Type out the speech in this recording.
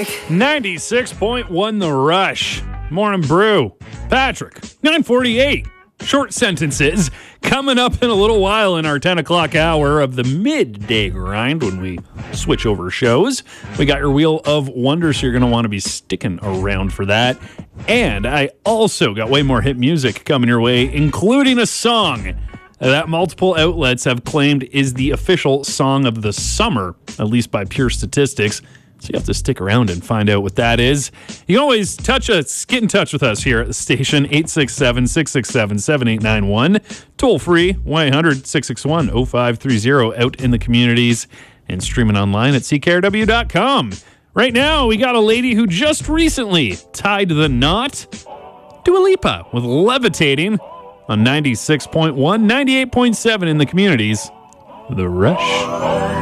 Mike. 96.1 The Rush. Morning Brew. Patrick. 9:48. Short sentences coming up in a little while in our 10 o'clock hour of the midday grind when we switch over shows. We got your Wheel of Wonder, so you're going to want to be sticking around for that. And I also got way more hit music coming your way, including a song that multiple outlets have claimed is the official song of the summer, at least by pure statistics. So you have to stick around and find out what that is. You can always get in touch with us here at the station, 867-667-7891. Toll free, 1-800-661-0530, out in the communities and streaming online at ckrw.com. Right now, we got a lady who just recently tied the knot. Dua Lipa with Levitating on 96.1, 98.7 in the communities. The Rush.